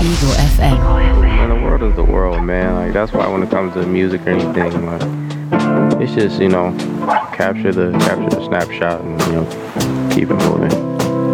Eagle FM. Man, the world is the world, man. Like that's why when it comes to music or anything, like it's just capture the snapshot and keep it moving.